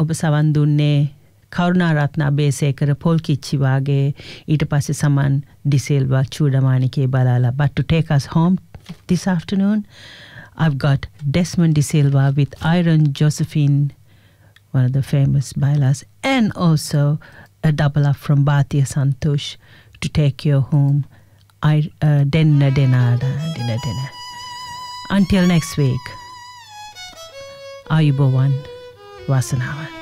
ඔබ සවන් දුන්නේ කරුණාරත්න අබේසේකර පොල් කිච්චි වාගේ ඊට පස්සේ සමන් ඩිසෙල්වා චූඩමාණිකේ බලාලා. But to take us home this afternoon, I've got Desmond De Silva with Iron Josephine, one of the famous bailas, and also a double up from Bhatia Santosh to take you home. Denna Denada Dina. Until next week, Ayubowan Wasanawan.